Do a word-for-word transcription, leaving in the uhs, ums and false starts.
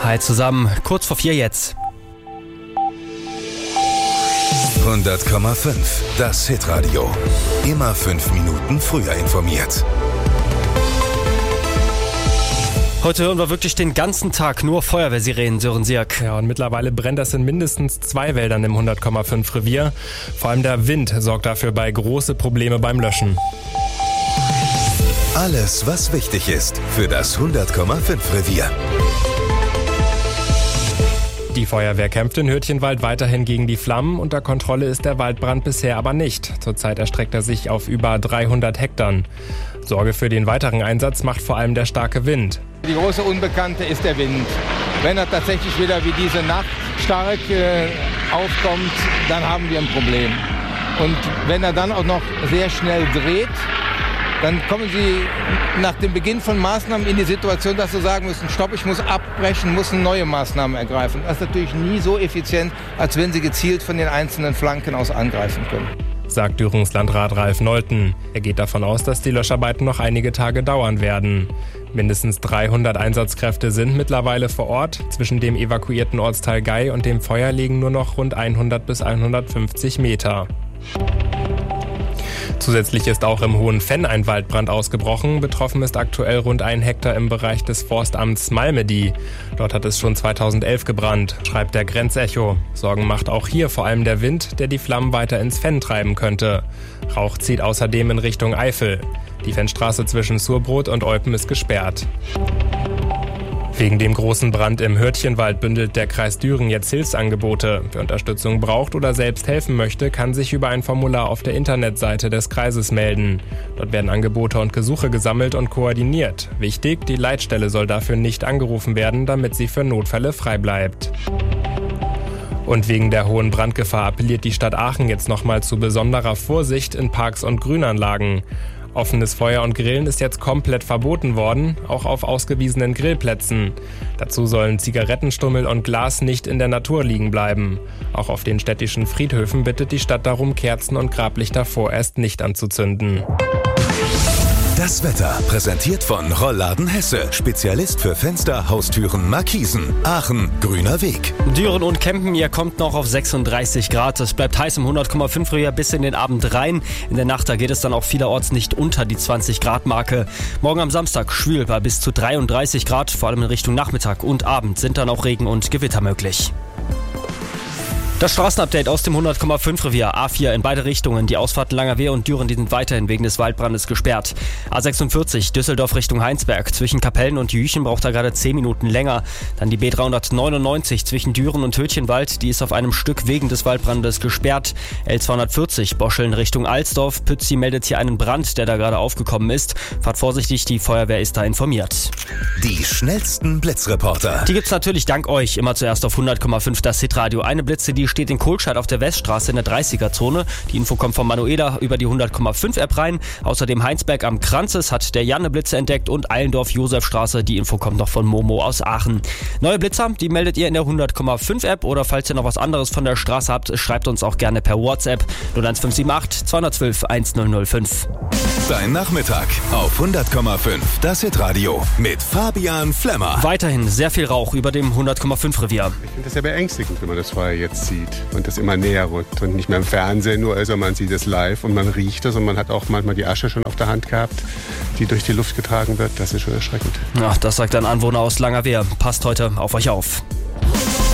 Hi zusammen, kurz vor vier jetzt. hundert Komma fünf, das Hitradio. Immer fünf Minuten früher informiert. Heute hören wir wirklich den ganzen Tag nur Feuerwehrsirenen, Sören Sierk. Ja, und mittlerweile brennt das in mindestens zwei Wäldern im hundert Komma fünf Revier. Vor allem der Wind sorgt dafür bei große Probleme beim Löschen. Alles, was wichtig ist für das hundert Komma fünf Revier. Die Feuerwehr kämpft in Hürtchenwald weiterhin gegen die Flammen. Unter Kontrolle ist der Waldbrand bisher aber nicht. Zurzeit erstreckt er sich auf über dreihundert Hektar. Sorge für den weiteren Einsatz macht vor allem der starke Wind. Die große Unbekannte ist der Wind. Wenn er tatsächlich wieder wie diese Nacht stark äh, aufkommt, dann haben wir ein Problem. Und wenn er dann auch noch sehr schnell dreht, dann kommen Sie nach dem Beginn von Maßnahmen in die Situation, dass Sie sagen müssen, stopp, ich muss abbrechen, muss neue Maßnahmen ergreifen. Das ist natürlich nie so effizient, als wenn Sie gezielt von den einzelnen Flanken aus angreifen können. Sagt Dürungslandrat Ralf Nolten. Er geht davon aus, dass die Löscharbeiten noch einige Tage dauern werden. Mindestens dreihundert Einsatzkräfte sind mittlerweile vor Ort. Zwischen dem evakuierten Ortsteil Gei und dem Feuer liegen nur noch rund hundert bis hundertfünfzig Meter. Zusätzlich ist auch im Hohenfenn ein Waldbrand ausgebrochen. Betroffen ist aktuell rund ein Hektar im Bereich des Forstamts Malmedy. Dort hat es schon zweitausendelf gebrannt, schreibt der Grenzecho. Sorgen macht auch hier vor allem der Wind, der die Flammen weiter ins Fenn treiben könnte. Rauch zieht außerdem in Richtung Eifel. Die Fennstraße zwischen Surbrot und Eupen ist gesperrt. Wegen dem großen Brand im Hürtchenwald bündelt der Kreis Düren jetzt Hilfsangebote. Wer Unterstützung braucht oder selbst helfen möchte, kann sich über ein Formular auf der Internetseite des Kreises melden. Dort werden Angebote und Gesuche gesammelt und koordiniert. Wichtig, die Leitstelle soll dafür nicht angerufen werden, damit sie für Notfälle frei bleibt. Und wegen der hohen Brandgefahr appelliert die Stadt Aachen jetzt nochmal zu besonderer Vorsicht in Parks und Grünanlagen. Offenes Feuer und Grillen ist jetzt komplett verboten worden, auch auf ausgewiesenen Grillplätzen. Dazu sollen Zigarettenstummel und Glas nicht in der Natur liegen bleiben. Auch auf den städtischen Friedhöfen bittet die Stadt darum, Kerzen und Grablichter vorerst nicht anzuzünden. Das Wetter präsentiert von Rollladen Hesse. Spezialist für Fenster, Haustüren, Markisen. Aachen, grüner Weg. Düren und Kempen, ihr kommt noch auf sechsunddreißig Grad. Es bleibt heiß im hundert Komma fünf Revier bis in den Abend rein. In der Nacht, da geht es dann auch vielerorts nicht unter die zwanzig Grad Marke. Morgen am Samstag schwül bei bis zu dreiunddreißig Grad. Vor allem in Richtung Nachmittag und Abend sind dann auch Regen und Gewitter möglich. Das Straßenupdate aus dem hundert Komma fünf Revier. A vier in beide Richtungen. Die Ausfahrten Langerwehr und Düren, die sind weiterhin wegen des Waldbrandes gesperrt. A sechsundvierzig Düsseldorf Richtung Heinsberg. Zwischen Kapellen und Jüchen braucht er gerade zehn Minuten länger. Dann die B dreihundertneunundneunzig zwischen Düren und Hürtchenwald. Die ist auf einem Stück wegen des Waldbrandes gesperrt. L zweihundertvierzig Boscheln Richtung Alsdorf. Pützi meldet hier einen Brand, der da gerade aufgekommen ist. Fahrt vorsichtig, die Feuerwehr ist da informiert. Die schnellsten Blitzreporter. Die gibt's natürlich dank euch. Immer zuerst auf hundert Komma fünf das Hitradio. Eine Blitze, die steht in Kohlscheid auf der Weststraße in der dreißiger-Zone. Die Info kommt von Manuela über die hundert Komma fünf App rein. Außerdem Heinsberg am Kranzes hat der Janne Blitze entdeckt und Eilendorf-Josefstraße. Die Info kommt noch von Momo aus Aachen. Neue Blitzer, die meldet ihr in der hundert Komma fünf App oder falls ihr noch was anderes von der Straße habt, schreibt uns auch gerne per WhatsApp null eins fünf sieben acht zwei eins zwei eins null null fünf. Dein Nachmittag auf hundert Komma fünf, das Hitradio mit Fabian Flemmer. Weiterhin sehr viel Rauch über dem hundert Komma fünf Revier. Ich finde das ja beängstigend, wenn man das Feuer jetzt sieht und das immer näher rückt und nicht mehr im Fernsehen nur ist, sondern man sieht es live und man riecht es und man hat auch manchmal die Asche schon auf der Hand gehabt, die durch die Luft getragen wird. Das ist schon erschreckend. Ja, das sagt ein Anwohner aus Langerwehr. Passt heute auf euch auf.